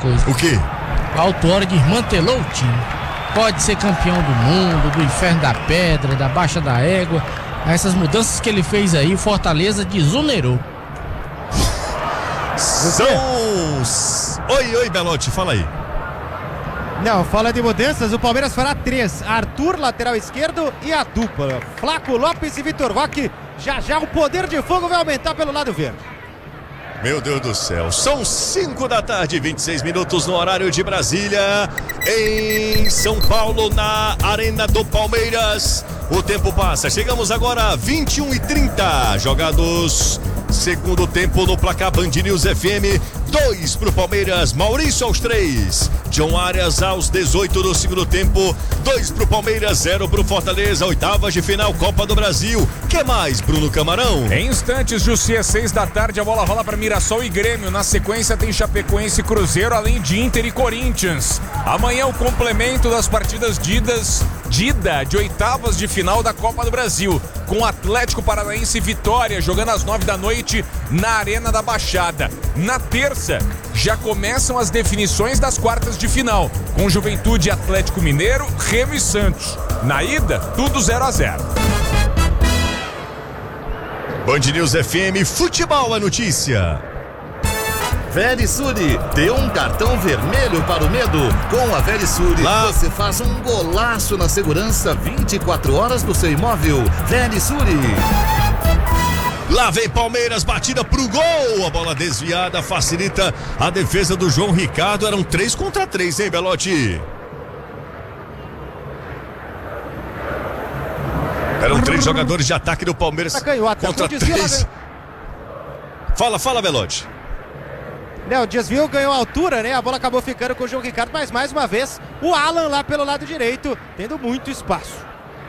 coisa. O quê? O Alto Ora desmantelou o time. Pode ser campeão do mundo, do Inferno da Pedra, da Baixa da Égua. Essas mudanças que ele fez aí, o Fortaleza desonerou. Oi, Belotti, fala aí. Não, fala de mudanças, o Palmeiras fará 3. Arthur, lateral esquerdo, e a dupla Flaco Lopes e Vitor Roque. Já o poder de fogo vai aumentar pelo lado verde. Meu Deus do céu, são 5 da tarde, 26 minutos no horário de Brasília, em São Paulo, na Arena do Palmeiras. O tempo passa, chegamos agora a 21h30, jogados segundo tempo no placar Band News FM. 2 pro Palmeiras, Maurício aos 3, John Arias aos 18 do segundo tempo. 2 pro Palmeiras, 0 pro Fortaleza. Oitavas de final, Copa do Brasil. Que mais, Bruno Camarão? Em instantes, Jussi, às 6 da tarde, a bola rola para Mirassol e Grêmio. Na sequência tem Chapecoense e Cruzeiro, além de Inter e Corinthians. Amanhã o complemento das partidas de ida de oitavas de final da Copa do Brasil, com Atlético Paranaense e Vitória jogando às 9 da noite na Arena da Baixada. Na terça já começam as definições das quartas de final, com Juventude, Atlético Mineiro, Remo e Santos. Na ida, tudo 0-0. Band News FM, futebol é notícia. Verisure, dê um cartão vermelho para o medo. Com a Verisure, você faz um golaço na segurança 24 horas do seu imóvel. Verisure. Lá vem Palmeiras, batida pro gol. A bola desviada facilita a defesa do João Ricardo. Eram 3 contra 3, hein, Belotti? Eram 3 jogadores de ataque do Palmeiras contra 3. Fala, Belotti. O desvio ganhou altura, né? A bola acabou ficando com o João Ricardo, mas mais uma vez o Alan lá pelo lado direito, tendo muito espaço.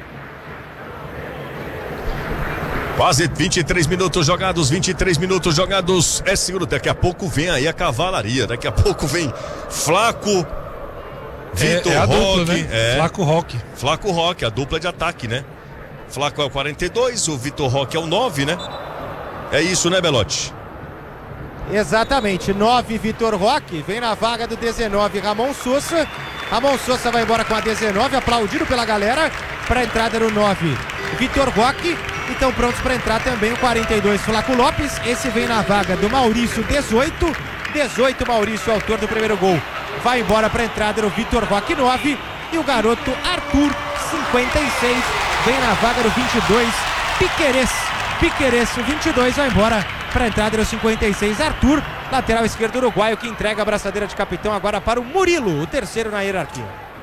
Quase 23 minutos jogados, 23 minutos jogados. É seguro, daqui a pouco vem aí a cavalaria. Daqui a pouco vem Flaco, Vitor Roque. Né? Flaco Roque, a dupla de ataque, né? Flaco é o 42, o Vitor Roque é o 9, né? É isso, né, Belotti? Exatamente, 9 Vitor Roque, vem na vaga do 19 Ramon Sousa. Ramon Sousa vai embora com a 19, aplaudido pela galera. Para a entrada no 9 Vitor Roque. Então prontos para entrar também o 42 Flaco Lopes. Esse vem na vaga do Maurício, 18 Maurício, autor do primeiro gol. Vai embora para a entrada no Vitor Roque, 9. E o garoto Arthur, 56, vem na vaga do 22 Piquerez, o 22 vai embora para a entrada do 56 Arthur, lateral esquerdo uruguaio, que entrega a braçadeira de capitão agora para o Murilo, o terceiro na hierarquia.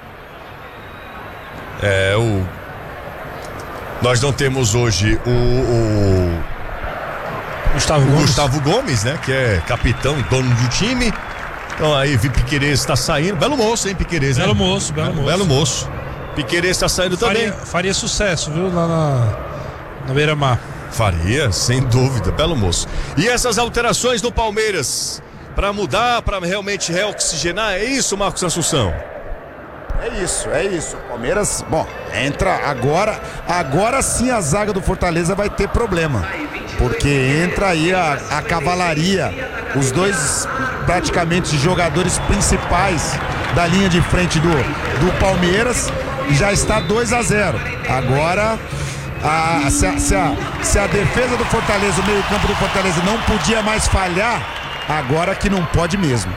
Nós não temos hoje o Gustavo Gomes, né? Que é capitão e dono do time. Então aí Piquerez está saindo. Belo moço, hein, Piquerez? Belo moço. Belo moço. Piquerez está saindo também. Faria sucesso, viu? Lá na Beira-Mar. Faria, sem dúvida, belo moço. E essas alterações do Palmeiras para mudar, para realmente reoxigenar, é isso, Marcos Assunção? É isso. Palmeiras, entra agora sim a zaga do Fortaleza vai ter problema. Porque entra aí a cavalaria, os dois praticamente jogadores principais da linha de frente do Palmeiras, e já está 2-0. Agora, se a defesa do Fortaleza, o meio-campo do Fortaleza não podia mais falhar, agora que não pode mesmo.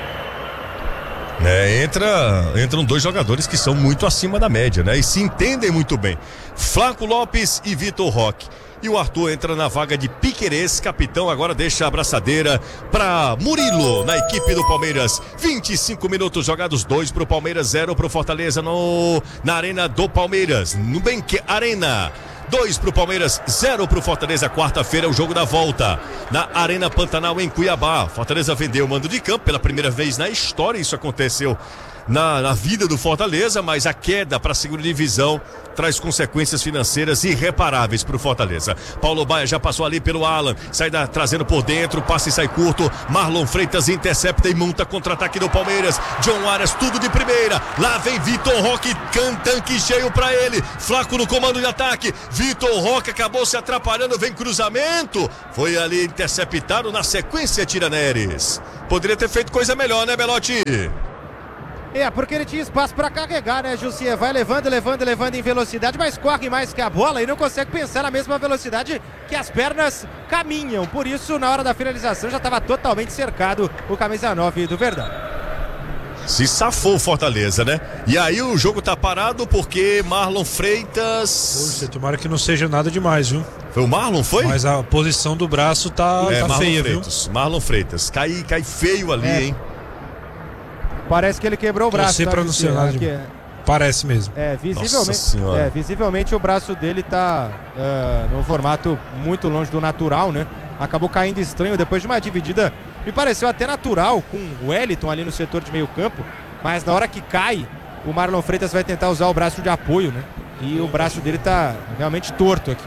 Entram 2 jogadores que são muito acima da média, né? E se entendem muito bem. Flaco Lopes e Vitor Roque. E o Arthur entra na vaga de Piquerez, capitão. Agora deixa a abraçadeira para Murilo na equipe do Palmeiras. 25 minutos jogados, 2 pro Palmeiras, 0 pro Fortaleza na Arena do Palmeiras. Nubank Arena. 2 pro Palmeiras, 0 pro Fortaleza. Quarta-feira é o jogo da volta na Arena Pantanal em Cuiabá. Fortaleza vendeu o mando de campo pela primeira vez na história. Isso aconteceu na vida do Fortaleza, mas a queda para a segunda divisão traz consequências financeiras irreparáveis para o Fortaleza. Paulo Baia já passou ali pelo Alan, trazendo por dentro, passe e sai curto. Marlon Freitas intercepta e monta contra-ataque do Palmeiras. John Arias, tudo de primeira. Lá vem Vitor Roque, tanque cheio para ele. Flaco no comando de ataque. Vitor Roque acabou se atrapalhando, vem cruzamento. Foi ali interceptado, na sequência tira Neres. Poderia ter feito coisa melhor, né, Belotti? Porque ele tinha espaço para carregar, né, Jussier? Vai levando em velocidade, mas corre mais que a bola e não consegue pensar na mesma velocidade que as pernas caminham. Por isso, na hora da finalização, já estava totalmente cercado o camisa 9 do Verdão. Se safou o Fortaleza, né? E aí o jogo tá parado porque Marlon Freitas... Poxa, tomara que não seja nada demais, viu? Foi o Marlon, foi? Mas a posição do braço tá feia, Freitas, viu? Marlon Freitas, cai feio ali, hein? Parece que ele quebrou o braço. Pra não ser nada de... Parece mesmo. Visivelmente o braço dele tá num formato muito longe do natural, né? Acabou caindo estranho depois de uma dividida. Me pareceu até natural com o Wellington ali no setor de meio campo, mas na hora que cai, o Marlon Freitas vai tentar usar o braço de apoio, né? E o braço dele tá realmente torto aqui.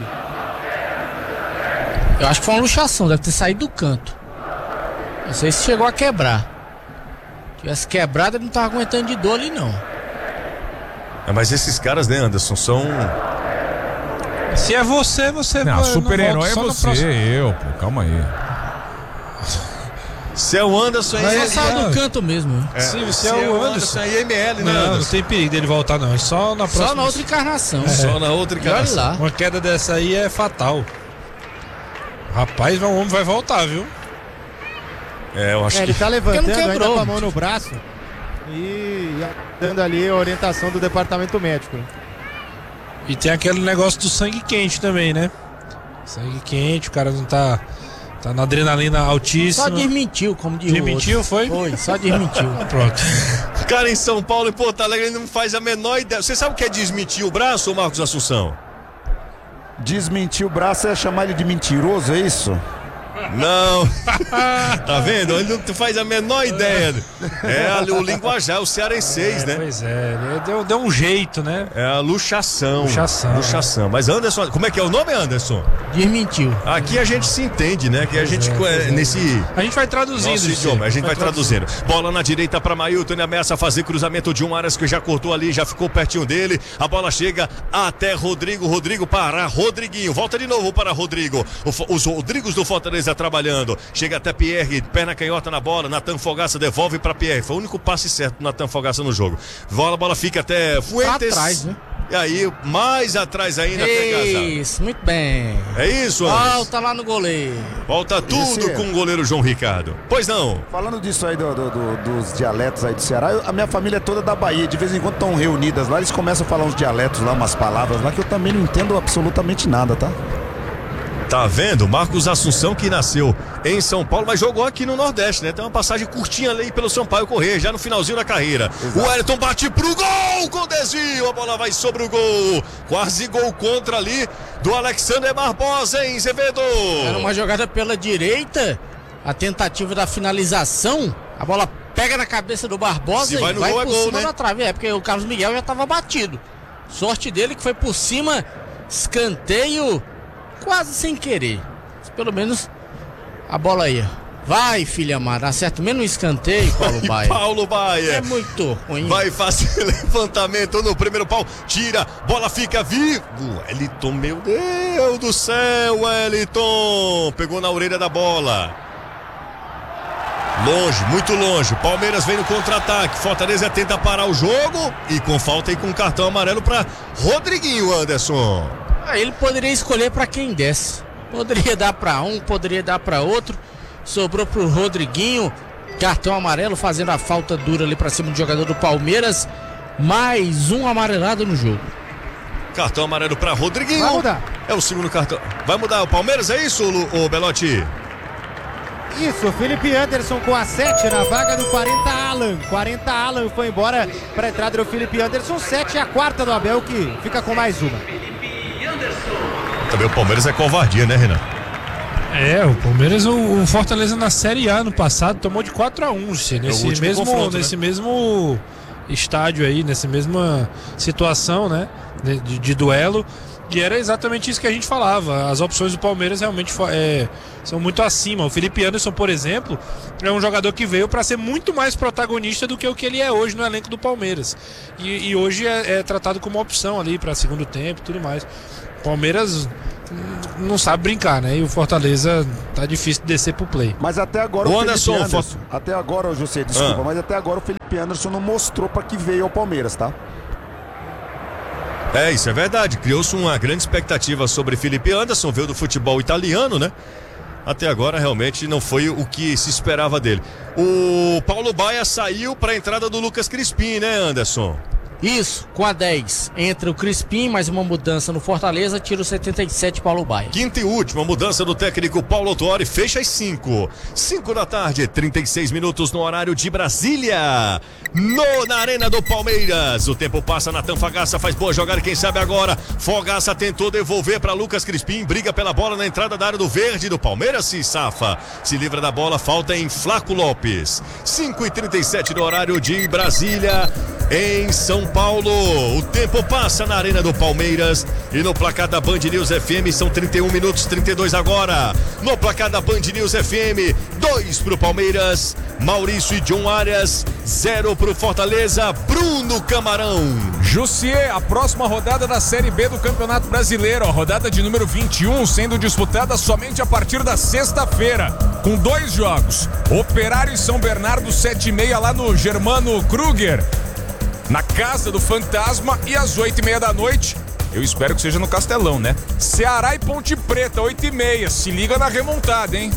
Eu acho que foi uma luxação, deve ter saído do canto. Não sei se chegou a quebrar. Se tivesse quebrado, ele não tava aguentando de dor ali, não. Mas esses caras, né, Anderson, são... Se é você não, super-herói é você, calma aí. Se é o Anderson aí... Só sai do canto mesmo. Se é o Anderson aí, ML, né, não tem perigo dele voltar, não. É só na próxima. Só na outra encarnação. Só na outra encarnação. Olha lá. Uma queda dessa aí é fatal. Rapaz, o homem vai voltar, viu? Eu acho que... Ele tá levantando quebrou, ainda com a mão no braço e dando ali a orientação do departamento médico. E tem aquele negócio do sangue quente também, né? Sangue quente, o cara não tá na adrenalina altíssima. Só desmentiu, como diz Desmentiu, foi? Foi, só desmentiu. Pronto. Cara, em São Paulo e Porto Alegre ele não faz a menor ideia. Você sabe o que é desmentir o braço, Marcos Assunção? Desmentir o braço é chamar ele de mentiroso, é isso? Não. Tá vendo? Ele não faz a menor ideia. É o linguajar, o cearenseis, né? Pois é, deu um jeito, né? É a luxação. Luxação. Mas Anderson, como é que é o nome, Anderson? Desmentiu. Aqui a gente se entende, né? Que a gente nesse... A gente vai traduzindo nosso idioma, a gente vai traduzindo. Bola na direita para Mailton, ele ameaça fazer cruzamento de um Arias que já cortou ali, já ficou pertinho dele. A bola chega até Rodrigo para Rodriguinho. Volta de novo para Rodrigo. Os Rodrigos do Fortaleza trabalhando. Chega até Pierre, perna canhota na bola. Natan Fogaça devolve para Pierre. Foi o único passe certo do Natan Fogaça no jogo. A bola fica até Fuentes. Atrás, né? E aí, mais atrás ainda pega Isso, muito bem. É isso, Anderson? Volta lá no goleiro. Volta tudo com o goleiro João Ricardo. Pois não. Falando disso aí dos dialetos aí do Ceará, a minha família é toda da Bahia. De vez em quando estão reunidas lá, eles começam a falar uns dialetos lá, umas palavras lá que eu também não entendo absolutamente nada, tá? Tá vendo? Marcos Assunção, que nasceu em São Paulo, mas jogou aqui no Nordeste, né? Tem uma passagem curtinha ali pelo Sampaio Corrêa, já no finalzinho da carreira. Exato. O Wellington bate pro gol com desvio, a bola vai sobre o gol. Quase gol contra ali do Alexander Barbosa, hein, Zevedo? Era uma jogada pela direita, a tentativa da finalização, a bola pega na cabeça do Barbosa e vai no gol, por cima da trave. Porque o Carlos Miguel já estava batido. Sorte dele que foi por cima, escanteio, quase sem querer. Pelo menos a bola aí. Vai, filha amada, acerta menos um escanteio, Paulo Baia. Paulo Baia. É muito ruim. Vai fazer levantamento no primeiro pau. Tira, bola fica vivo. Wellington, meu Deus do céu, Wellington. Pegou na orelha da bola. Longe, muito longe. Palmeiras vem no contra-ataque. Fortaleza tenta parar o jogo. E com falta e com cartão amarelo para Rodriguinho, Anderson. Ele poderia escolher para quem desce. Poderia dar para um, poderia dar para outro. Sobrou pro Rodriguinho. Cartão amarelo, fazendo a falta dura ali para cima do jogador do Palmeiras. Mais um amarelado no jogo. Cartão amarelo para Rodriguinho. Vai mudar. É o segundo cartão. Vai mudar o Palmeiras, é isso, o Belotti? Isso, Felipe Anderson com a 7 na vaga do 40 Alan. 40 Alan foi embora para a entrada do Felipe Anderson. 7 é a quarta do Abel, que fica com mais uma. Também o Palmeiras é covardia, né, Renan? O Palmeiras, o Fortaleza na Série A no passado tomou de 4-1, nesse mesmo estádio aí, nessa mesma situação, né? De duelo. E era exatamente isso que a gente falava. As opções do Palmeiras realmente são muito acima. O Felipe Anderson, por exemplo, é um jogador que veio para ser muito mais protagonista do que o que ele é hoje no elenco do Palmeiras. E hoje é tratado como opção ali para segundo tempo e tudo mais. O Palmeiras não sabe brincar, né? E o Fortaleza tá difícil de descer pro play. Mas até agora o Anderson, até agora, José, desculpa, mas até agora o Felipe Anderson não mostrou para que veio ao Palmeiras, tá? Isso é verdade. Criou-se uma grande expectativa sobre Felipe Anderson, veio do futebol italiano, né? Até agora realmente não foi o que se esperava dele. O Paulo Baia saiu para a entrada do Lucas Crispim, né, Anderson? Isso, com a 10 entra o Crispim, mais uma mudança no Fortaleza, tira o 77 Paulo Baia. Quinta e última mudança do técnico Paulo Autuori, fecha às 5 da tarde, 36 minutos no horário de Brasília, na Arena do Palmeiras. O tempo passa, Natan Fagaça faz boa jogada, quem sabe agora, Fogaça tentou devolver para Lucas Crispim, briga pela bola na entrada da área do verde do Palmeiras, se safa, se livra da bola, falta em Flaco Lopes. 5h37 no horário de Brasília, em São Paulo. O tempo passa na Arena do Palmeiras e no placar da Band News FM são 31 minutos, 32 agora. No placar da Band News FM, 2 pro Palmeiras, Maurício e John Arias, 0 pro Fortaleza, Bruno Camarão. Jussier, a próxima rodada da Série B do Campeonato Brasileiro, a rodada de número 21, sendo disputada somente a partir da sexta-feira, com 2 jogos. Operário e São Bernardo, 7h30 lá no Germano Kruger, na Casa do Fantasma, e às 8h30 da noite, eu espero que seja no Castelão, né? Ceará e Ponte Preta, 8h30. Se liga na remontada, hein?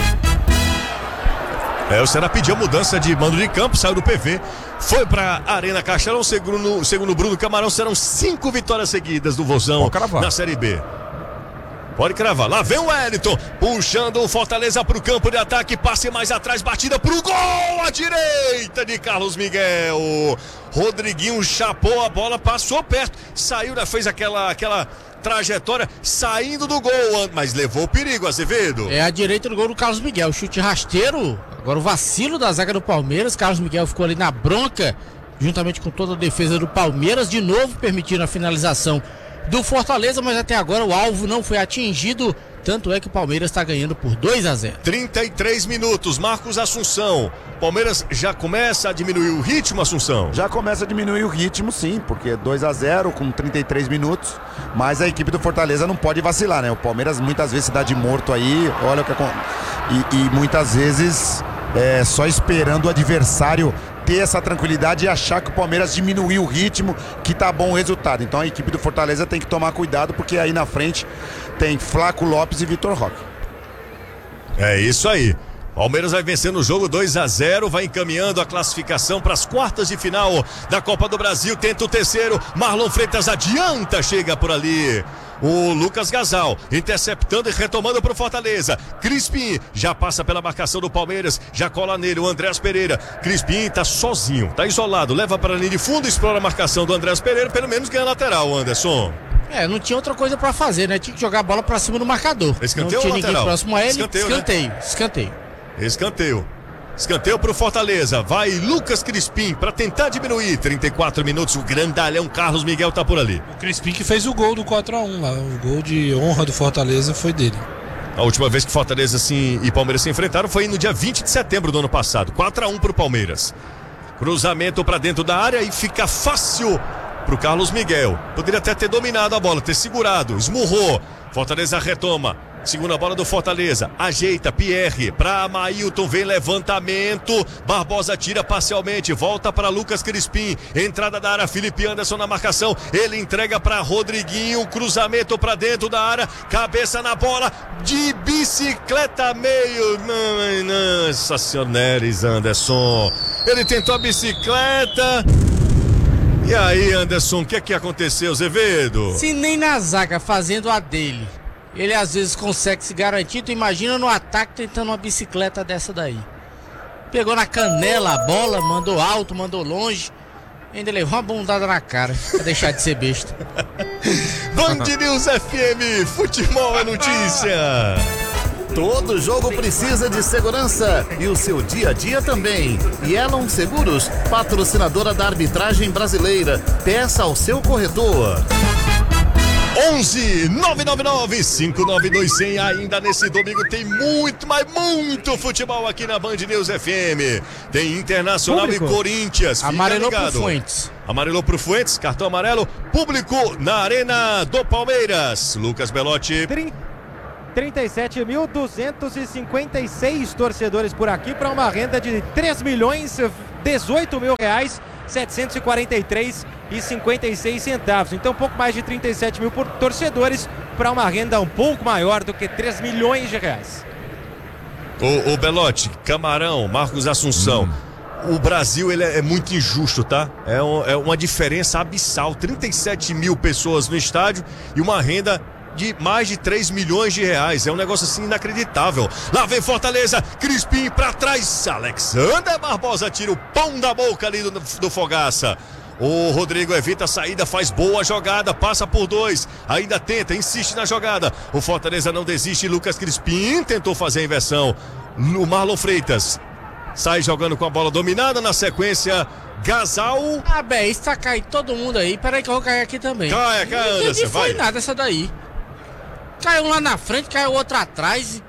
O Ceará pediu mudança de mando de campo, saiu do PV, foi pra Arena Castelão. Segundo Bruno Camarão, serão 5 vitórias seguidas do Vozão na Série B. Pode cravar. Lá vem o Wellington, puxando o Fortaleza pro campo de ataque, passe mais atrás, batida pro gol, à direita de Carlos Miguel. Rodriguinho chapou a bola, passou perto, saiu, fez aquela trajetória, saindo do gol, mas levou o perigo, Azevedo. É a direita do gol do Carlos Miguel, chute rasteiro, agora o vacilo da zaga do Palmeiras, Carlos Miguel ficou ali na bronca, juntamente com toda a defesa do Palmeiras, de novo permitindo a finalização do Fortaleza, mas até agora o alvo não foi atingido, tanto é que o Palmeiras está ganhando por 2-0. 33 minutos, Marcos Assunção. Palmeiras já começa a diminuir o ritmo, Assunção? Já começa a diminuir o ritmo, sim, porque 2-0 com 33 minutos, mas a equipe do Fortaleza não pode vacilar, né? O Palmeiras muitas vezes se dá de morto aí, olha o que e muitas vezes só esperando o adversário ter essa tranquilidade e achar que o Palmeiras diminuiu o ritmo, que tá bom o resultado. Então a equipe do Fortaleza tem que tomar cuidado, porque aí na frente tem Flaco Lopes e Vitor Roque. É isso aí. Palmeiras vai vencendo o jogo 2-0, vai encaminhando a classificação para as quartas de final da Copa do Brasil. Tenta o terceiro, Marlon Freitas adianta, chega por ali o Lucas Gasal, interceptando e retomando para o Fortaleza. Crispim já passa pela marcação do Palmeiras, já cola nele o Andrés Pereira. Crispim tá sozinho, tá isolado, leva para a linha de fundo, explora a marcação do Andrés Pereira, pelo menos ganha lateral, Anderson. Não tinha outra coisa pra fazer, né? Tinha que jogar a bola pra cima do marcador. Escanteio, não tinha ou ninguém lateral? próximo a ele. Escanteio. Escanteio pro Fortaleza. Vai Lucas Crispim pra tentar diminuir. 34 minutos. O grandalhão Carlos Miguel tá por ali. O Crispim que fez o gol do 4-1 lá. O gol de honra do Fortaleza foi dele. A última vez que Fortaleza e Palmeiras se enfrentaram foi no dia 20 de setembro do ano passado. 4-1 pro Palmeiras. Cruzamento pra dentro da área e fica fácil pro Carlos Miguel. Poderia até ter dominado a bola, ter segurado. Esmurrou. Fortaleza retoma. Segunda bola do Fortaleza, ajeita Pierre para Amailton, vem levantamento, Barbosa tira parcialmente, volta para Lucas Crispim, entrada da área, Felipe Anderson na marcação, ele entrega para Rodriguinho, cruzamento para dentro da área, cabeça na bola, de bicicleta meio, nossa senhora, Neres Anderson, ele tentou a bicicleta. E aí, Anderson, o que aconteceu, Azevedo? Se nem na zaga fazendo a dele ele às vezes consegue se garantir, tu imagina no ataque tentando uma bicicleta dessa daí. Pegou na canela a bola, mandou alto, mandou longe, ainda levou uma bundada na cara, pra deixar de ser besta. Band News FM, futebol é notícia. Todo jogo precisa de segurança e o seu dia a dia também. Yellow Seguros, patrocinadora da arbitragem brasileira. Peça ao seu corretor. 11 999 592 100. Ainda nesse domingo tem muito, mas muito futebol aqui na Band News FM. Tem Internacional Público. e Corinthians. Fica Amarelou pro ligado. Fuentes. Amarelou pro Fuentes, cartão amarelo. Público na Arena do Palmeiras. Lucas Belotti. 37.256 torcedores por aqui para uma renda de 3.018.000 reais, 743,56 centavos. Então pouco mais de 37 mil por torcedores para uma renda um pouco maior do que 3 milhões de reais. O Belotti, Camarão, Marcos Assunção. O Brasil ele é muito injusto, tá? É uma diferença abissal. 37 mil pessoas no estádio e uma renda de mais de 3 milhões de reais. É um negócio assim inacreditável. Lá vem Fortaleza, Crispim pra trás. Alexander Barbosa tira o pão da boca ali do Fogaça. O Rodrigo evita a saída, faz boa jogada, passa por 2, ainda tenta, insiste na jogada. O Fortaleza não desiste, Lucas Crispim tentou fazer a inversão. O Marlon Freitas sai jogando com a bola dominada, na sequência Gasal. Ah, bem, isso tá caindo todo mundo aí. Peraí que eu vou cair aqui também. Cai, Anderson, Não foi vai. nada essa daí. Caiu um lá na frente, caiu outro atrás.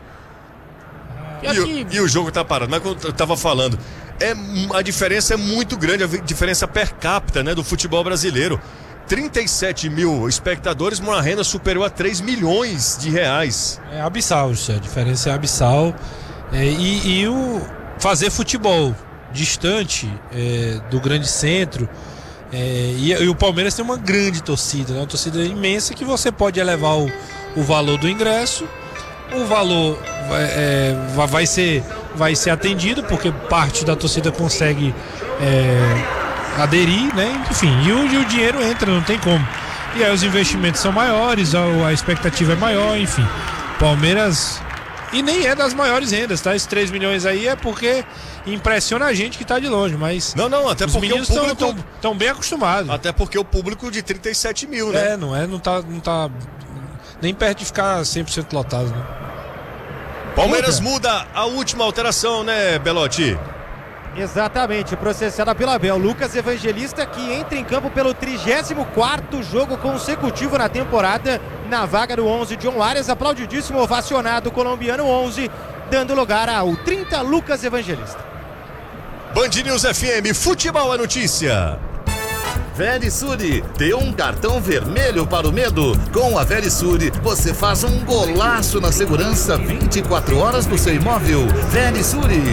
E o jogo tá parado, mas como eu tava falando, a diferença é muito grande, a diferença per capita, né, do futebol brasileiro. 37 mil espectadores, uma renda superior a 3 milhões de reais. É abissal, a diferença é abissal. E o fazer futebol distante do grande centro. E o Palmeiras tem uma grande torcida, né? Uma torcida imensa que você pode elevar o valor do ingresso. O valor vai ser atendido, porque parte da torcida consegue aderir, né? Enfim, e o dinheiro entra, não tem como. E aí os investimentos são maiores, a expectativa é maior, enfim. Palmeiras. E nem é das maiores rendas, tá? Esses 3 milhões aí é porque impressiona a gente que tá de longe, mas. Não, até os porque meninos o público. estão bem acostumados. Até porque o público de 37 mil, né? Não tá nem perto de ficar 100% lotado, né? Palmeiras muda a última alteração, né, Belotti? Exatamente, processada pela Bel. Lucas Evangelista, que entra em campo pelo 34º jogo consecutivo na temporada, na vaga do 11, John Arias, aplaudidíssimo, ovacionado o colombiano 11, dando lugar ao 30, Lucas Evangelista. Band News FM, futebol é notícia. Verisuri, dê um cartão vermelho para o medo. Com a Verisuri, você faz um golaço na segurança 24 horas do seu imóvel. Verisuri.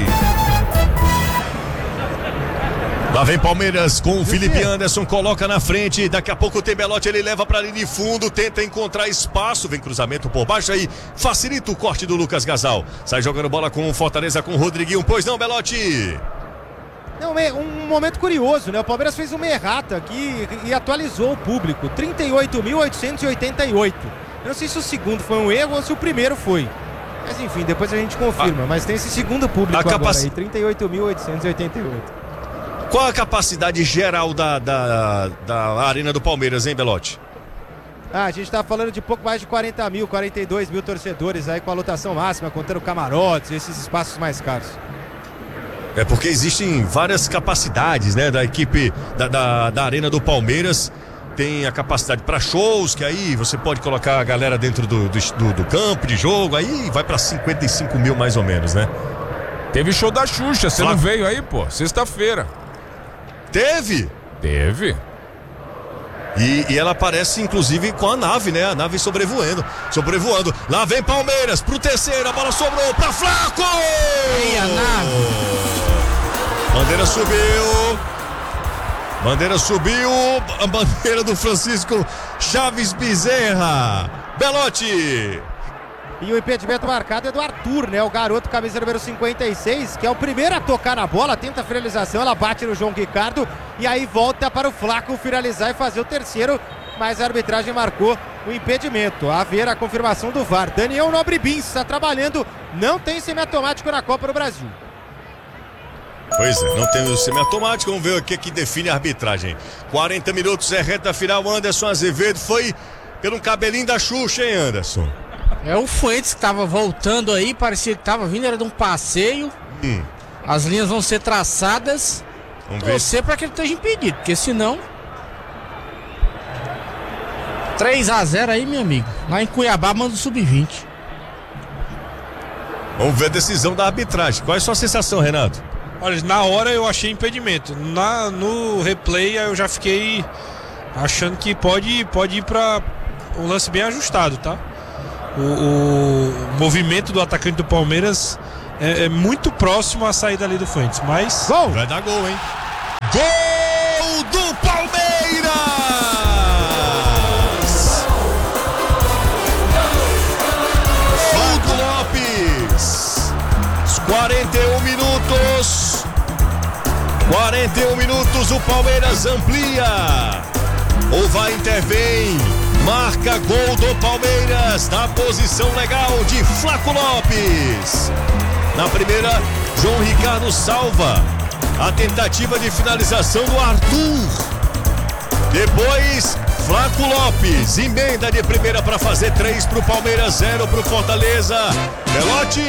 Lá vem Palmeiras com o Felipe Anderson, coloca na frente, daqui a pouco tem Belotti, ele leva pra linha de fundo, tenta encontrar espaço, vem cruzamento por baixo aí, facilita o corte do Lucas Gasal. Sai jogando bola com o Fortaleza, com o Rodriguinho, pois não, Belotti? Não, um momento curioso, né? O Palmeiras fez uma errata aqui e atualizou o público, 38.888. Eu não sei se o segundo foi um erro ou se o primeiro foi. Mas enfim, depois a gente confirma, mas tem esse segundo público agora aí, 38.888. Qual a capacidade geral da Arena do Palmeiras, hein, Belotti? A gente tá falando de pouco mais de 40 mil, 42 mil torcedores aí com a lotação máxima, contando camarotes, esses espaços mais caros. É porque existem várias capacidades, né, da equipe da Arena do Palmeiras. Tem a capacidade para shows, que aí você pode colocar a galera dentro do campo de jogo, aí vai para 55 mil mais ou menos, né? Teve show da Xuxa, você não veio aí, pô, sexta-feira. Teve? E ela aparece inclusive com a nave, né? A nave sobrevoando. Lá vem Palmeiras pro terceiro, a bola sobrou pra Flaco! E a nave. Bandeira subiu, a bandeira do Francisco Chaves Bezerra. Belotti. E o impedimento marcado é do Arthur, né? O garoto, camisa número 56, que é o primeiro a tocar na bola, tenta a finalização, ela bate no João Ricardo e aí volta para o Flaco finalizar e fazer o terceiro, mas a arbitragem marcou o impedimento. A ver a confirmação do VAR. Daniel Nobre Bins está trabalhando, não tem semiautomático na Copa do Brasil. Pois é, não tem o semiautomático, vamos ver o que define a arbitragem. 40 minutos é reta final, Anderson Azevedo foi pelo cabelinho da Xuxa, hein, Anderson? É o Fuentes que tava voltando aí, parecia que tava vindo, era de um passeio. As linhas vão ser traçadas. Vamos ver. Torcer para que ele esteja impedido, porque senão 3-0 aí, meu amigo. Lá em Cuiabá manda o sub-20. Vamos ver a decisão da arbitragem. Qual é a sua sensação, Renato? Olha, na hora eu achei impedimento. No replay eu já fiquei achando que pode ir para um lance bem ajustado, tá? O movimento do atacante do Palmeiras é muito próximo à saída ali do Fuentes, mas... Gol! Vai dar gol, hein? Gol do Palmeiras! Flaco Lopes! 41 minutos. 41 minutos, o Palmeiras amplia. O VAR intervém. Marca gol do Palmeiras na posição legal de Flaco Lopes. Na primeira, João Ricardo salva a tentativa de finalização do Arthur. Depois, Flaco Lopes emenda de primeira para fazer 3 pro Palmeiras, 0 pro Fortaleza. Belotti.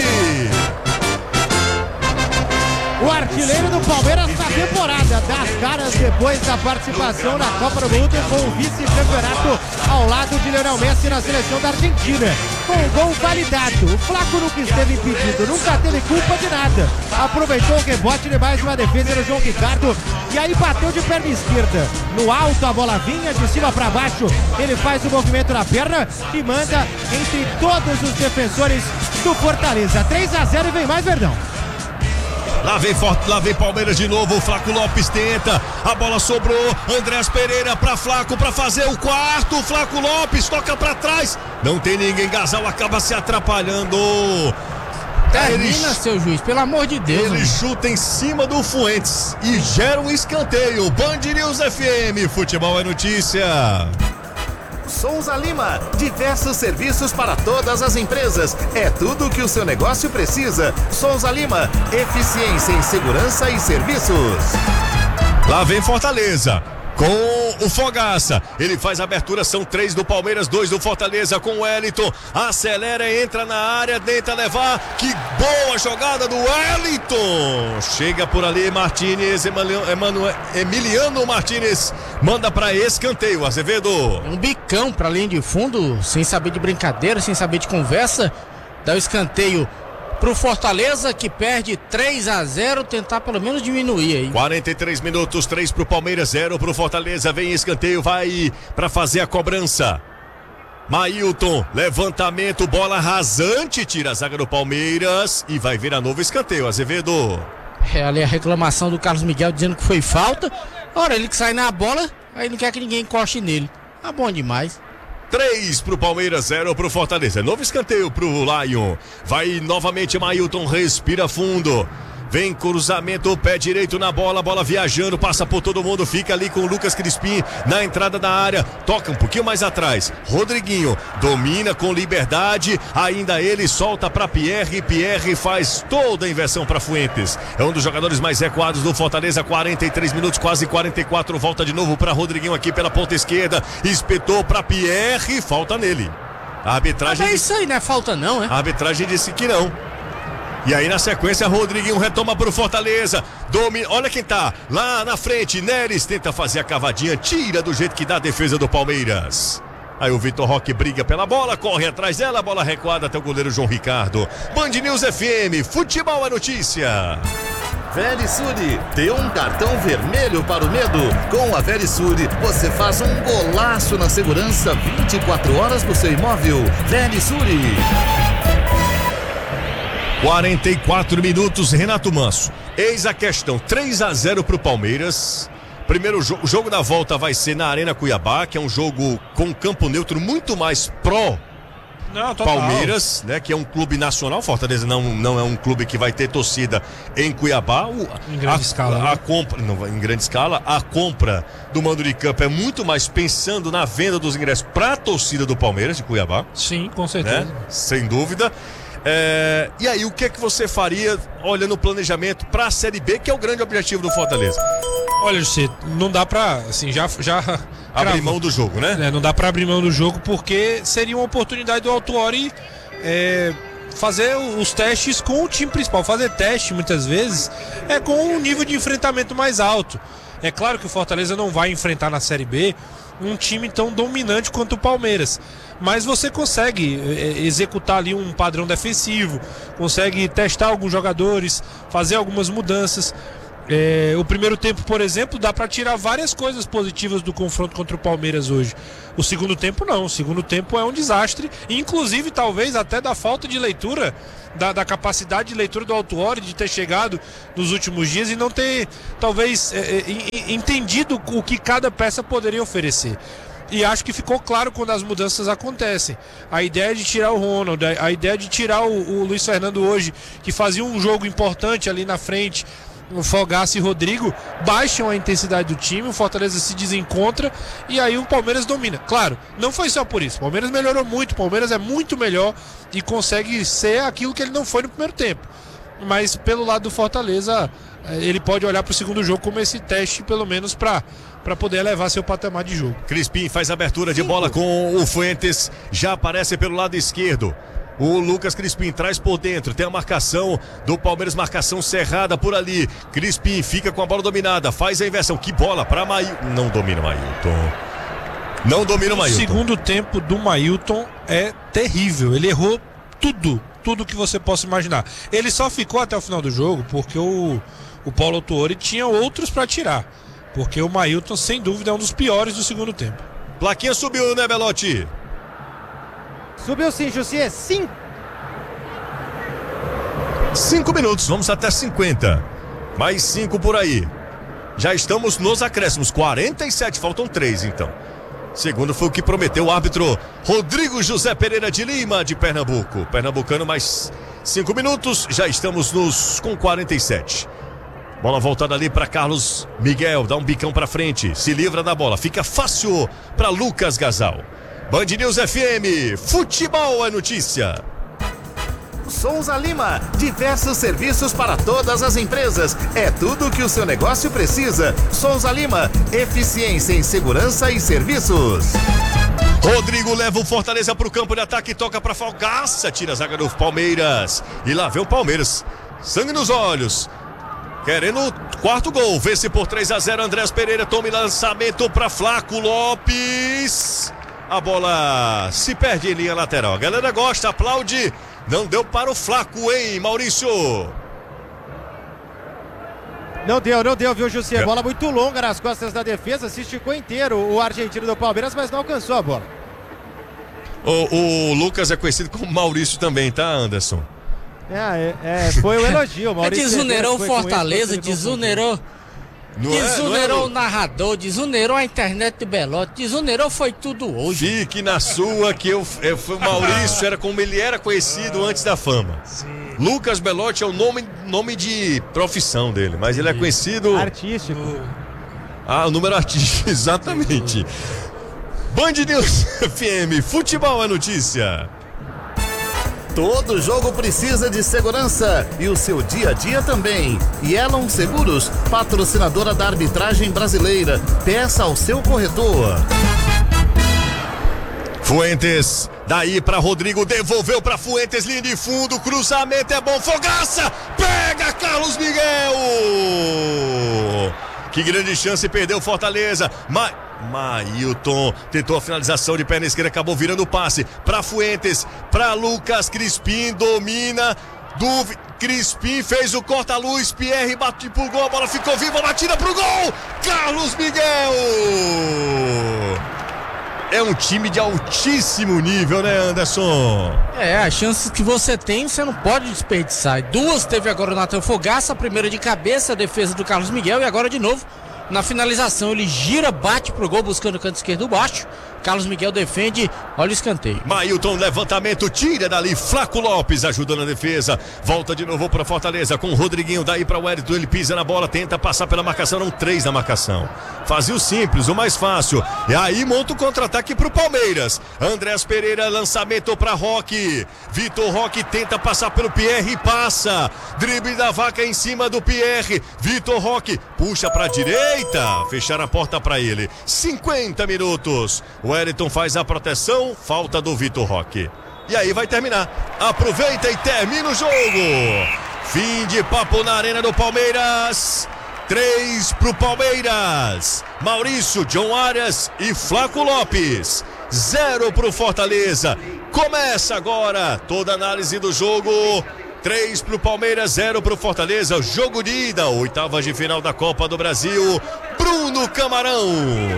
O artilheiro do Palmeiras na temporada, dá as caras depois da participação na Copa do Mundo com o vice-campeonato ao lado de Lionel Messi na seleção da Argentina. Com o gol validado, o Flaco nunca esteve impedido, nunca teve culpa de nada. Aproveitou o rebote de mais uma defesa do João Ricardo e aí bateu de perna esquerda. No alto a bola vinha, de cima para baixo, ele faz o movimento na perna e manda entre todos os defensores do Fortaleza. 3-0 e vem mais, Verdão. Lá vem Palmeiras de novo, o Flaco Lopes tenta, a bola sobrou, Andrés Pereira pra Flaco pra fazer o quarto, o Flaco Lopes toca pra trás, não tem ninguém, Gasal acaba se atrapalhando. Termina, seu juiz, pelo amor de Deus. Ele chuta em cima do Fuentes e gera um escanteio. Band News FM, futebol é notícia. Souza Lima, diversos serviços para todas as empresas. É tudo o que o seu negócio precisa. Souza Lima, eficiência em segurança e serviços. Lá vem Fortaleza com o Fogaça, ele faz a abertura, são 3 do Palmeiras, 2 do Fortaleza com o Wellington, acelera, entra na área, tenta levar, que boa jogada do Wellington, chega por ali Martínez, Emiliano Martínez, manda para escanteio, Azevedo. Um bicão pra linha de fundo, sem saber de brincadeira, sem saber de conversa, dá o escanteio pro Fortaleza, que perde 3-0, tentar pelo menos diminuir aí. 43 minutos, 3 pro Palmeiras, 0 pro Fortaleza, vem escanteio, vai pra fazer a cobrança. Mailton, levantamento, bola rasante, tira a zaga do Palmeiras e vai vir a novo escanteio, Azevedo. É ali a reclamação do Carlos Miguel dizendo que foi falta. Ora, ele que sai na bola, aí não quer que ninguém encoste nele. Tá bom demais. 3 pro Palmeiras, 0 pro Fortaleza. Novo escanteio pro Lion. Vai novamente Mailton, respira fundo. Vem cruzamento, pé direito na bola, bola viajando, passa por todo mundo, fica ali com o Lucas Crispim na entrada da área, toca um pouquinho mais atrás. Rodriguinho domina com liberdade, ainda ele solta para Pierre, Pierre faz toda a inversão para Fuentes. É um dos jogadores mais recuados do Fortaleza, 43 minutos, quase 44, volta de novo para Rodriguinho aqui pela ponta esquerda, espetou para Pierre, falta nele. A arbitragem é isso aí, não é falta não, é? A arbitragem disse que não. E aí na sequência Rodriguinho retoma pro Fortaleza, olha quem tá lá na frente, Neres tenta fazer a cavadinha, tira do jeito que dá a defesa do Palmeiras. Aí o Vitor Roque briga pela bola, corre atrás dela, a bola recuada até o goleiro João Ricardo. Band News FM, futebol é notícia. Verisure, dê um cartão vermelho para o medo. Com a Verisure, você faz um golaço na segurança 24 horas do seu imóvel. Verisure. 44 minutos, Renato Manso. Eis a questão, 3-0 pro Palmeiras. Primeiro jogo da volta vai ser na Arena Cuiabá, que é um jogo com campo neutro muito mais Palmeiras, né? Que é um clube nacional. Fortaleza não é um clube que vai ter torcida em Cuiabá. Em grande escala. Em grande escala, a compra do mando de campo é muito mais pensando na venda dos ingressos para a torcida do Palmeiras de Cuiabá. Sim, com certeza. Né? Sem dúvida. E aí, o que é que você faria olhando o planejamento para a Série B, que é o grande objetivo do Fortaleza? Olha, José, não dá pra, assim, já abrir mão do jogo, né? Não dá pra abrir mão do jogo porque seria uma oportunidade do Autuori fazer os testes com o time principal. Fazer teste muitas vezes com um nível de enfrentamento mais alto. É claro que o Fortaleza não vai enfrentar na Série B um time tão dominante quanto o Palmeiras, mas você consegue executar ali um padrão defensivo, consegue testar alguns jogadores, fazer algumas mudanças. O primeiro tempo, por exemplo, dá para tirar várias coisas positivas do confronto contra o Palmeiras hoje. O segundo tempo não, o segundo tempo é um desastre, inclusive talvez até da falta de leitura, da capacidade de leitura do Autuori, de ter chegado nos últimos dias e não ter talvez entendido o que cada peça poderia oferecer. E acho que ficou claro quando as mudanças acontecem. A ideia de tirar o Ronald, a ideia de tirar o Luiz Fernando hoje, que fazia um jogo importante ali na frente, o Fogaça e Rodrigo, baixam a intensidade do time, o Fortaleza se desencontra e aí o Palmeiras domina. Claro, não foi só por isso, o Palmeiras melhorou muito, o Palmeiras é muito melhor e consegue ser aquilo que ele não foi no primeiro tempo. Mas pelo lado do Fortaleza, ele pode olhar para o segundo jogo como esse teste, pelo menos para poder elevar seu patamar de jogo. Crispim faz abertura de bola com o Fuentes, já aparece pelo lado esquerdo. O Lucas Crispim traz por dentro, tem a marcação do Palmeiras, marcação cerrada por ali. Crispim fica com a bola dominada, faz a inversão. Que bola para Mailton. Não domina o Mailton. Não domina o Mailton. O segundo tempo do Mailton é terrível. Ele errou tudo que você possa imaginar. Ele só ficou até o final do jogo porque o Paulo Autuori tinha outros para tirar. Porque o Mailton, sem dúvida, é um dos piores do segundo tempo. Plaquinha subiu, né, Belotti? Subiu sim, Jussier. 5 minutos, vamos até 50. Mais 5 por aí. Já estamos nos acréscimos. 47, faltam 3 então. Segundo foi o que prometeu o árbitro Rodrigo José Pereira de Lima, de Pernambuco. Pernambucano, mais 5 minutos. Já estamos com 47. Bola voltada ali para Carlos Miguel. Dá um bicão para frente. Se livra da bola. Fica fácil para Lucas Gasal. Band News FM, futebol é notícia. Souza Lima, diversos serviços para todas as empresas. É tudo o que o seu negócio precisa. Souza Lima, eficiência em segurança e serviços. Rodrigo leva o Fortaleza para o campo de ataque, toca para Fogaça, tira a zaga do Palmeiras. E lá vem o Palmeiras, sangue nos olhos, querendo o quarto gol. Vence por 3-0, Andrés Pereira toma lançamento para Flaco Lopes. A bola se perde em linha lateral. A galera gosta, aplaude. Não deu para o Flaco, hein, Maurício? Não deu, viu, Jussier? Bola muito longa nas costas da defesa. Se esticou inteiro o argentino do Palmeiras, mas não alcançou a bola. O Lucas é conhecido como Maurício também, tá, Anderson? Foi o elogio. Maurício desunerou o Fortaleza, desunerou. Desunerou o narrador, desunerou a internet do Belotti, desunerou foi tudo hoje. Fique na sua que o Maurício era como ele era conhecido antes da fama. Sim. Lucas Belotti é o nome de profissão dele, mas ele é conhecido... Artístico. O número artístico, exatamente. Band News FM, futebol é notícia. Todo jogo precisa de segurança e o seu dia a dia também. Yellow Seguros, patrocinadora da arbitragem brasileira. Peça ao seu corretor. Fuentes, daí para Rodrigo, devolveu para Fuentes, linha de fundo, cruzamento é bom, Fogaça, pega Carlos Miguel. Que grande chance, perdeu Fortaleza. Mailton tentou a finalização de perna esquerda, acabou virando o passe para Fuentes, para Lucas Crispim, domina Crispim, fez o corta-luz, Pierre bate pro gol, a bola ficou viva, batida pro gol, Carlos Miguel. É um time de altíssimo nível, né, Anderson? As chances que você tem, você não pode desperdiçar. Duas teve agora o Nathan Fogaça, a primeira de cabeça, a defesa do Carlos Miguel, e agora de novo na finalização, ele gira, bate pro gol buscando o canto esquerdo baixo. Carlos Miguel defende, olha o escanteio. Mailton, levantamento, tira dali, Flaco Lopes ajuda na defesa, volta de novo para Fortaleza com o Rodriguinho, daí para o Wellington, ele pisa na bola, tenta passar pela marcação, não, 3 na marcação, fazia o simples, o mais fácil, e aí monta o contra-ataque pro Palmeiras. Andrés Pereira, lançamento para Roque, Vitor Roque tenta passar pelo Pierre e passa, drible da Vaca em cima do Pierre, Vitor Roque puxa para direita, fechar a porta para ele, 50 minutos. O Wellington faz a proteção, falta do Vitor Roque. E aí vai terminar. Aproveita e termina o jogo. Fim de papo na Arena do Palmeiras. 3 pro Palmeiras. Maurício, John Arias e Flaco Lopes. 0 pro Fortaleza. Começa agora toda a análise do jogo. 3 pro Palmeiras, 0 pro Fortaleza. Jogo de ida, 8ª de final da Copa do Brasil. Bruno Camarão.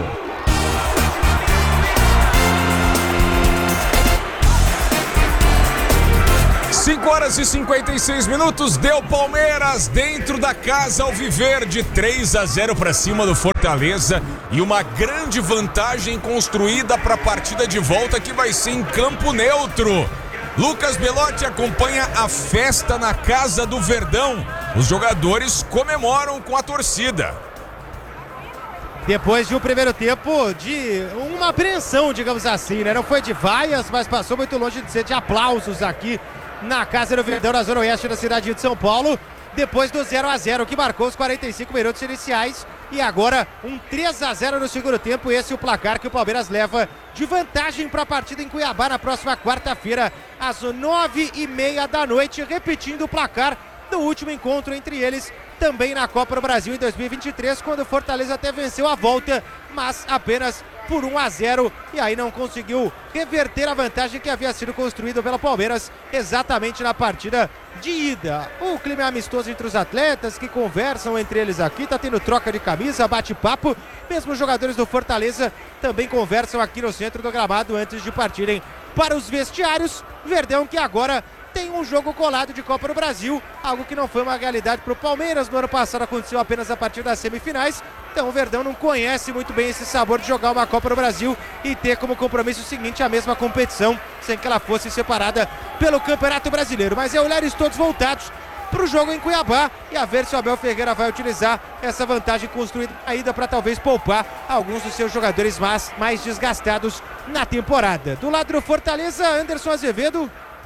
5h56, deu Palmeiras dentro da casa alviverde, 3-0 para cima do Fortaleza e uma grande vantagem construída para a partida de volta que vai ser em campo neutro. Lucas Belotti acompanha a festa na casa do Verdão. Os jogadores comemoram com a torcida. Depois de um primeiro tempo de uma apreensão, digamos assim, né? Não foi de vaias, mas passou muito longe de ser de aplausos aqui na casa do Verdão, na zona oeste da cidade de São Paulo, depois do 0-0 que marcou os 45 minutos iniciais e agora um 3-0 no segundo tempo. Esse é o placar que o Palmeiras leva de vantagem para a partida em Cuiabá na próxima quarta-feira às 9h30 da noite, repetindo o placar do último encontro entre eles também na Copa do Brasil em 2023, quando o Fortaleza até venceu a volta, mas apenas por 1-0, e aí não conseguiu reverter a vantagem que havia sido construída pelo Palmeiras exatamente na partida de ida. O clima é amistoso entre os atletas que conversam entre eles aqui, tá tendo troca de camisa, bate-papo, mesmo os jogadores do Fortaleza também conversam aqui no centro do gramado antes de partirem para os vestiários. Verdão que agora tem um jogo colado de Copa do Brasil, algo que não foi uma realidade para o Palmeiras. No ano passado aconteceu apenas a partir das semifinais, então o Verdão não conhece muito bem esse sabor de jogar uma Copa do Brasil e ter como compromisso o seguinte a mesma competição, sem que ela fosse separada pelo Campeonato Brasileiro. Mas é olhares todos voltados para o jogo em Cuiabá e a ver se o Abel Ferreira vai utilizar essa vantagem construída na ida para talvez poupar alguns dos seus jogadores mais desgastados na temporada. Do lado do Fortaleza, Anderson Azevedo.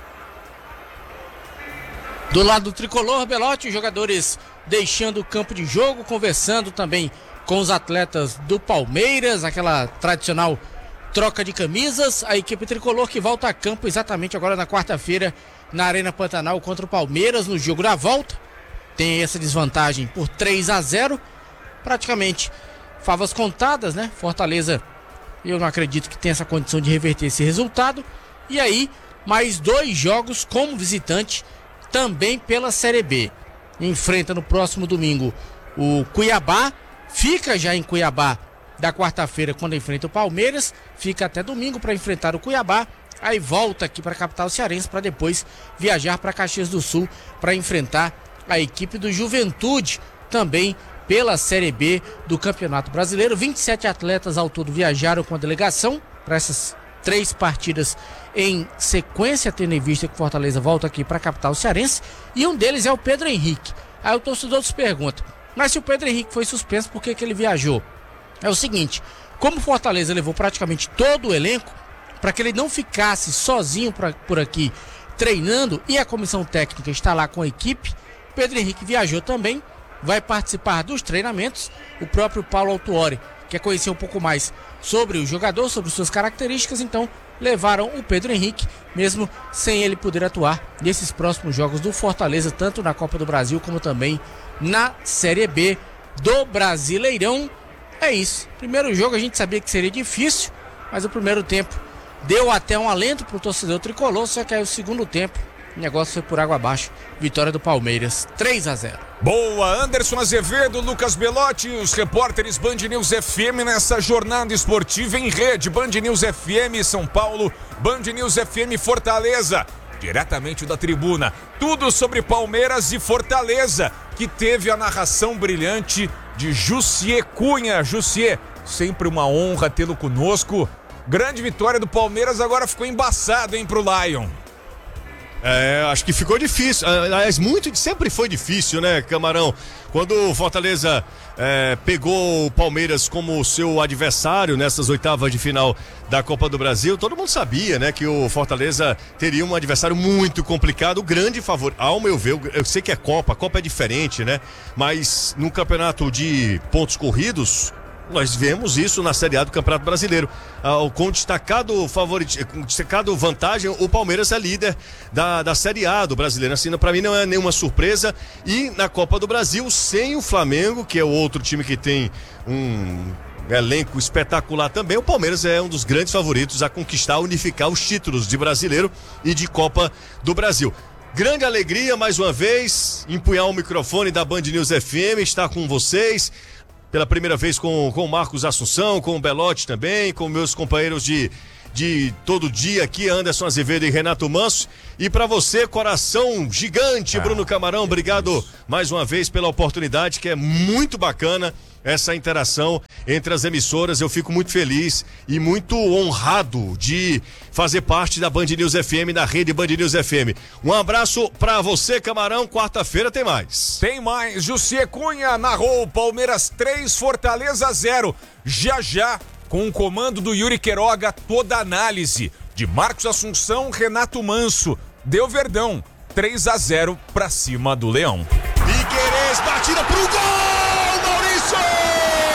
Do lado do tricolor, Belotti, os jogadores deixando o campo de jogo, conversando também com os atletas do Palmeiras, aquela tradicional troca de camisas. A equipe tricolor que volta a campo exatamente agora na quarta-feira na Arena Pantanal contra o Palmeiras no jogo da volta. Tem essa desvantagem por 3-0, praticamente favas contadas, né? Fortaleza, eu não acredito que tenha essa condição de reverter esse resultado. E aí, mais 2 jogos como visitante também pela Série B. Enfrenta no próximo domingo o Cuiabá, fica já em Cuiabá da quarta-feira quando enfrenta o Palmeiras, fica até domingo para enfrentar o Cuiabá, aí volta aqui para a capital cearense para depois viajar para Caxias do Sul para enfrentar a equipe do Juventude, também pela Série B do Campeonato Brasileiro. 27 atletas ao todo viajaram com a delegação para essas 3 partidas em sequência, tendo em vista que o Fortaleza volta aqui para a capital cearense, e um deles é o Pedro Henrique. Aí o torcedor se pergunta, mas se o Pedro Henrique foi suspenso, por que ele viajou? É o seguinte, como o Fortaleza levou praticamente todo o elenco, para que ele não ficasse sozinho por aqui treinando, e a comissão técnica está lá com a equipe, Pedro Henrique viajou também, vai participar dos treinamentos. O próprio Paulo Autuori quer conhecer um pouco mais sobre o jogador, sobre suas características, então levaram o Pedro Henrique, mesmo sem ele poder atuar nesses próximos jogos do Fortaleza, tanto na Copa do Brasil como também na Série B do Brasileirão. É isso, primeiro jogo a gente sabia que seria difícil, mas o primeiro tempo deu até um alento para o torcedor tricolor, só que aí o segundo tempo o negócio foi por água abaixo. Vitória do Palmeiras, 3-0. Boa, Anderson Azevedo, Lucas Belotti, os repórteres Band News FM nessa jornada esportiva em rede. Band News FM São Paulo, Band News FM Fortaleza, diretamente da tribuna. Tudo sobre Palmeiras e Fortaleza, que teve a narração brilhante de Jussier Cunha. Jussier, sempre uma honra tê-lo conosco. Grande vitória do Palmeiras, agora ficou embaçado, hein, pro Lion. Acho que ficou difícil. Aliás, sempre foi difícil, né, Camarão? Quando o Fortaleza pegou o Palmeiras como seu adversário nessas oitavas de final da Copa do Brasil, todo mundo sabia, né, que o Fortaleza teria um adversário muito complicado, o grande favorito. Ao meu ver, eu sei que é Copa, a Copa é diferente, né? Mas no campeonato de pontos corridos, nós vemos isso na Série A do Campeonato Brasileiro. Com destacado vantagem, o Palmeiras é líder da Série A do Brasileiro. Assim, para mim não é nenhuma surpresa. E na Copa do Brasil, sem o Flamengo, que é o outro time que tem um elenco espetacular também, o Palmeiras é um dos grandes favoritos a conquistar, unificar os títulos de Brasileiro e de Copa do Brasil. Grande alegria, mais uma vez, empunhar o microfone da Band News FM, estar com vocês. Pela primeira vez com o Marcos Assunção, com o Belotti também, com meus companheiros de todo dia aqui, Anderson Azevedo e Renato Manso. E para você, coração gigante, Bruno Camarão, obrigado mais uma vez pela oportunidade, que é muito bacana essa interação entre as emissoras. Eu fico muito feliz e muito honrado de fazer parte da Band News FM, da rede Band News FM. Um abraço pra você, Camarão. Quarta-feira tem mais. Tem mais. Jussiê Cunha narrou Palmeiras 3, Fortaleza 0. Já, com o comando do Yuri Queiroga, toda a análise de Marcos Assunção, Renato Manso. Deu Verdão, 3-0 pra cima do Leão. Piquerez, batida pro gol!